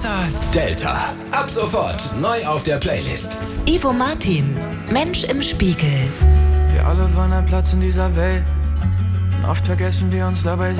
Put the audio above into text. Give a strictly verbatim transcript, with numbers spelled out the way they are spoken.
Wasser Delta. Ab sofort neu auf der Playlist. Ivo Martin, Mensch im Spiegel. Wir alle wollen einen Platz in dieser Welt. Und oft vergessen wir uns dabei